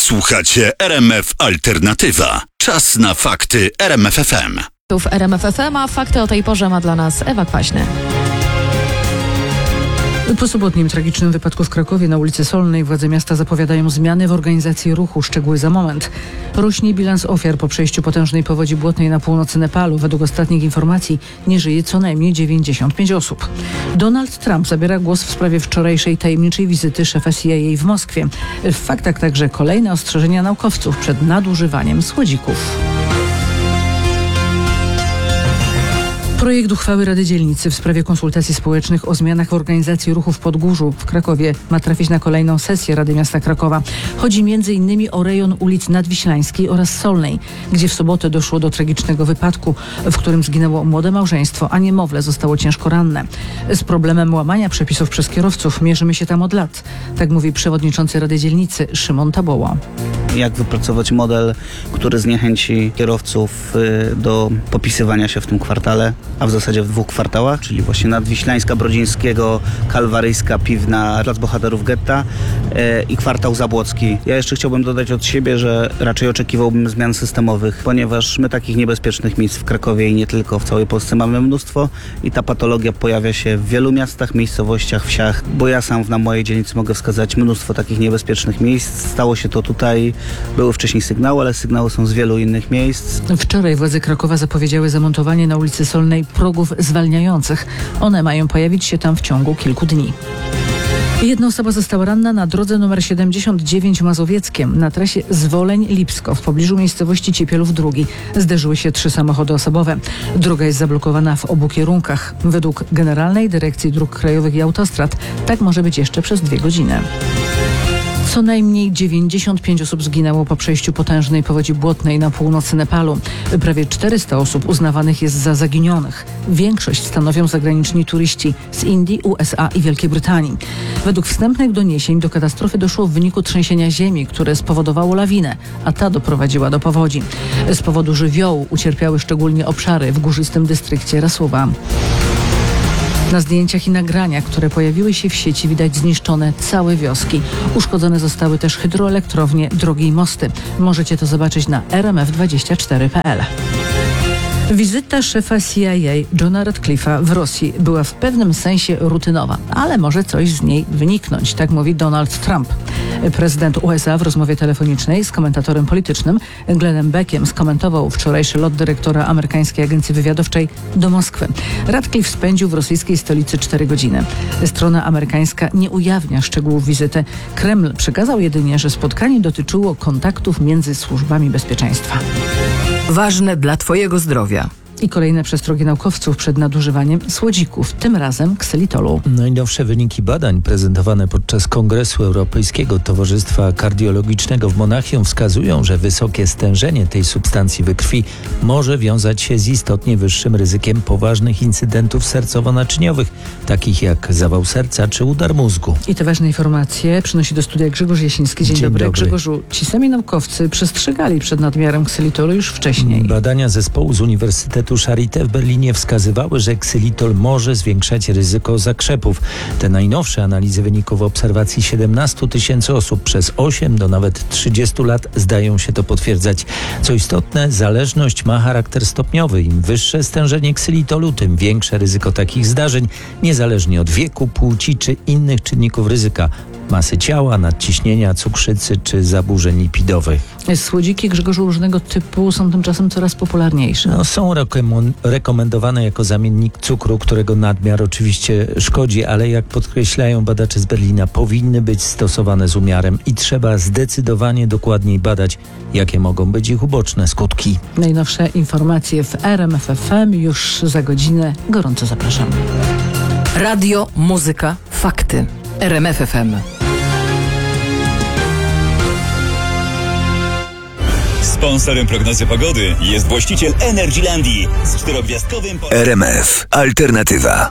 Słuchacie RMF Alternatywa. Czas na fakty RMF FM. Tu w RMF FM, a fakty o tej porze ma dla nas Ewa Kwaśny. Po sobotnim tragicznym wypadku w Krakowie na ulicy Solnej władze miasta zapowiadają zmiany w organizacji ruchu. Szczegóły za moment. Rośnie bilans ofiar po przejściu potężnej powodzi błotnej na północy Nepalu. Według ostatnich informacji nie żyje co najmniej 95 osób. Donald Trump zabiera głos w sprawie wczorajszej tajemniczej wizyty szefa CIA w Moskwie. W faktach także kolejne ostrzeżenia naukowców przed nadużywaniem słodzików. Projekt uchwały Rady Dzielnicy w sprawie konsultacji społecznych o zmianach w organizacji ruchu w Podgórzu w Krakowie ma trafić na kolejną sesję Rady Miasta Krakowa. Chodzi m.in. o rejon ulic Nadwiślańskiej oraz Solnej, gdzie w sobotę doszło do tragicznego wypadku, w którym zginęło młode małżeństwo, a niemowlę zostało ciężko ranne. Z problemem łamania przepisów przez kierowców mierzymy się tam od lat. Tak mówi przewodniczący Rady Dzielnicy Szymon Taboła. Jak wypracować model, który zniechęci kierowców do popisywania się w tym kwartale, a w zasadzie w 2 kwartałach, czyli właśnie Nadwiślańska, Brodzińskiego, Kalwaryjska, Piwna, Plac Bohaterów Getta i kwartał Zabłocki. Ja jeszcze chciałbym dodać od siebie, że raczej oczekiwałbym zmian systemowych, ponieważ my takich niebezpiecznych miejsc w Krakowie i nie tylko, w całej Polsce mamy mnóstwo i ta patologia pojawia się w wielu miastach, miejscowościach, wsiach, bo ja sam na mojej dzielnicy mogę wskazać mnóstwo takich niebezpiecznych miejsc. Stało się to tutaj. Były wcześniej sygnały, ale sygnały są z wielu innych miejsc. Wczoraj władze Krakowa zapowiedziały zamontowanie na ulicy Solnej progów zwalniających. One mają pojawić się tam w ciągu kilku dni. Jedna osoba została ranna na drodze nr 79 Mazowieckiem na trasie Zwoleń-Lipsko w pobliżu miejscowości Ciepielów II. Zderzyły się 3 samochody osobowe. Droga jest zablokowana w obu kierunkach. Według Generalnej Dyrekcji Dróg Krajowych i Autostrad tak może być jeszcze przez 2 godziny. Co najmniej 95 osób zginęło po przejściu potężnej powodzi błotnej na północy Nepalu. Prawie 400 osób uznawanych jest za zaginionych. Większość stanowią zagraniczni turyści z Indii, USA i Wielkiej Brytanii. Według wstępnych doniesień do katastrofy doszło w wyniku trzęsienia ziemi, które spowodowało lawinę, a ta doprowadziła do powodzi. Z powodu żywiołu ucierpiały szczególnie obszary w górzystym dystrykcie Rasuwa. Na zdjęciach i nagraniach, które pojawiły się w sieci, widać zniszczone całe wioski. Uszkodzone zostały też hydroelektrownie, drogi i mosty. Możecie to zobaczyć na rmf24.pl. Wizyta szefa CIA Johna Ratcliffe'a w Rosji była w pewnym sensie rutynowa, ale może coś z niej wyniknąć, tak mówi Donald Trump. Prezydent USA w rozmowie telefonicznej z komentatorem politycznym Glennem Beckiem skomentował wczorajszy lot dyrektora amerykańskiej agencji wywiadowczej do Moskwy. Ratcliffe spędził w rosyjskiej stolicy 4 godziny. Strona amerykańska nie ujawnia szczegółów wizyty. Kreml przekazał jedynie, że spotkanie dotyczyło kontaktów między służbami bezpieczeństwa. Ważne dla Twojego zdrowia. I kolejne przestrogi naukowców przed nadużywaniem słodzików, tym razem ksylitolu. Najnowsze wyniki badań prezentowane podczas Kongresu Europejskiego Towarzystwa Kardiologicznego w Monachium wskazują, że wysokie stężenie tej substancji we krwi może wiązać się z istotnie wyższym ryzykiem poważnych incydentów sercowo-naczyniowych, takich jak zawał serca czy udar mózgu. I te ważne informacje przynosi do studia Grzegorz Jasiński. Dzień dobry. Grzegorzu, ci sami naukowcy przestrzegali przed nadmiarem ksylitolu już wcześniej. Badania zespołu z Uniwersytetu Charité w Berlinie wskazywały, że ksylitol może zwiększać ryzyko zakrzepów. Te najnowsze analizy wyników obserwacji 17 000 osób przez 8 do nawet 30 lat zdają się to potwierdzać. Co istotne, zależność ma charakter stopniowy. Im wyższe stężenie ksylitolu, tym większe ryzyko takich zdarzeń, niezależnie od wieku, płci czy innych czynników ryzyka, masy ciała, nadciśnienia, cukrzycy czy zaburzeń lipidowych. Słodziki, Grzegorzu, różnego typu są tymczasem coraz popularniejsze. Są rekomendowane jako zamiennik cukru, którego nadmiar oczywiście szkodzi, ale jak podkreślają badacze z Berlina, powinny być stosowane z umiarem i trzeba zdecydowanie dokładniej badać, jakie mogą być ich uboczne skutki. Najnowsze informacje w RMF FM już za godzinę. Gorąco zapraszam. Radio, muzyka, fakty. RMF FM. Sponsorem prognozy pogody jest właściciel Energylandii z 4-gwiazdkowym... RMF Alternatywa.